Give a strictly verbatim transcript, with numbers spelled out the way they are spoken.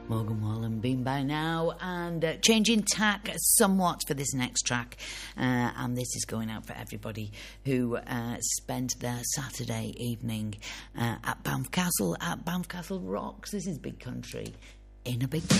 Morgan Wallen, been by now, and uh, changing tack somewhat for this next track, uh, and this is going out for everybody who uh, spent their Saturday evening uh, at Banff Castle, at Banff Castle Rocks. This is Big Country in a big